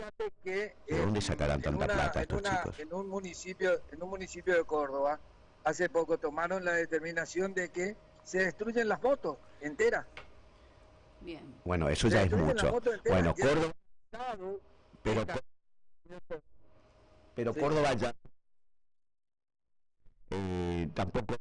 fíjate que ¿De dónde sacarán tanta plata estos chicos? en un municipio de Córdoba, hace poco tomaron la determinación de que se destruyen las motos enteras. Bien. Bueno, eso Se ya es destruyen las mucho. motos enteras. Bueno, Ya Córdoba, pero, está. pero Sí. Córdoba ya tampoco